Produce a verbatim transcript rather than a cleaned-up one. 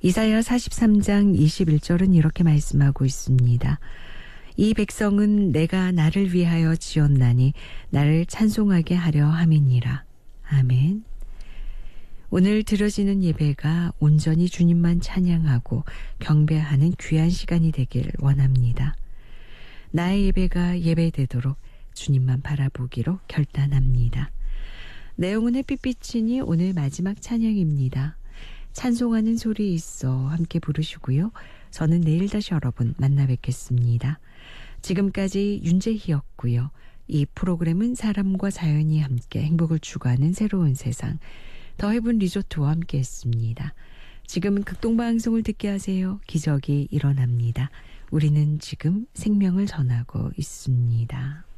이사야 사십삼 장 이십일 절은 이렇게 말씀하고 있습니다. 이 백성은 내가 나를 위하여 지었나니 나를 찬송하게 하려 함이니라. 아멘. 오늘 드려지는 예배가 온전히 주님만 찬양하고 경배하는 귀한 시간이 되길 원합니다. 나의 예배가 예배되도록 주님만 바라보기로 결단합니다. 내용은 햇빛비치니 오늘 마지막 찬양입니다. 찬송하는 소리 있어 함께 부르시고요. 저는 내일 다시 여러분 만나 뵙겠습니다. 지금까지 윤재희였고요. 이 프로그램은 사람과 자연이 함께 행복을 추구하는 새로운 세상 더 헤븐 리조트와 함께 했습니다. 지금은 극동방송을 듣게 하세요. 기적이 일어납니다. 우리는 지금 생명을 전하고 있습니다.